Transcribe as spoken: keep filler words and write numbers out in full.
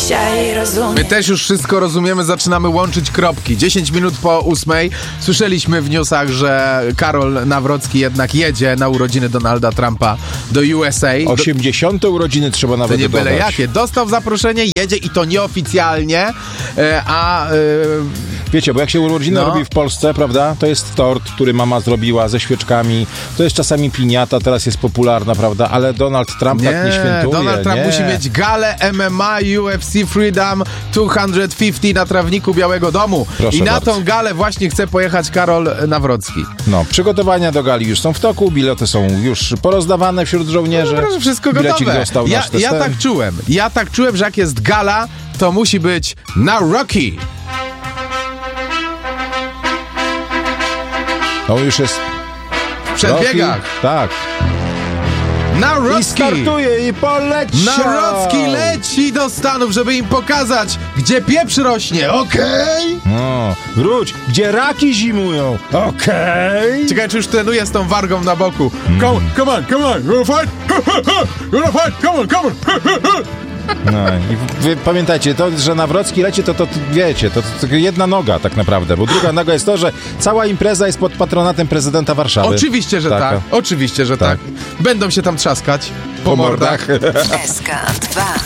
dzisiaj rozumiem. My też już wszystko rozumiemy, zaczynamy łączyć kropki. dziesięć minut po ósmej słyszeliśmy w newsach, że Karol Nawrocki jednak jedzie na urodziny Donalda Trumpa do U S A. osiemdziesiąte urodziny trzeba nawet To nie byle dodać. jakie. Dostał zaproszenie, jedzie i to nieoficjalnie, e, a... E, Wiecie, bo jak się urodziny No. robi w Polsce, prawda, to jest tort, który mama zrobiła ze świeczkami, to jest czasami piniata, teraz jest popularna, prawda, ale Donald Trump nie, tak nie świętuje. Donald Trump nie. musi mieć galę M M A U F C Freedom dwieście pięćdziesiąt na trawniku Białego Domu. Proszę I na bardzo. tą galę właśnie chce pojechać Karol Nawrocki. No, przygotowania do gali już są w toku, bilety są już porozdawane wśród żołnierzy. No, proszę, wszystko Bilecik gotowe. dostał Ja, nasz ja testerem. tak czułem. Ja tak czułem, że jak jest gala, to musi być na Rocky. No już jest W przedbiegach. Rocky. Tak. I Nawrocki. startuje i poleci. Nawrocki leci do Stanów, żeby im pokazać, gdzie pieprz rośnie. Okej? No, wróć, gdzie raki zimują. Okej. Ciekawe, czy już trenuje z tą wargą na boku. Come, come on, come on, you wanna fight? You wanna fight? Come on, come on. No i wy pamiętajcie, to, że Nawrocki leci, to, to, to wiecie, to, to tylko jedna noga tak naprawdę, bo druga noga jest to, że cała impreza jest pod patronatem prezydenta Warszawy. Oczywiście, że Taka. tak. Oczywiście, że tak. Tak. Będą się tam trzaskać po, Po mordach. mordach. S K dwa.